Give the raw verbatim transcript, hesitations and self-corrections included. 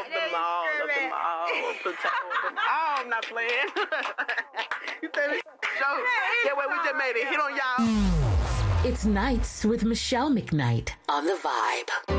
Of them all, of them all, of all. I'm not playing. You think it's a joke? Yeah, well, we just made a hit on y'all. It's Nights with Michelle McKnight on The Vibe.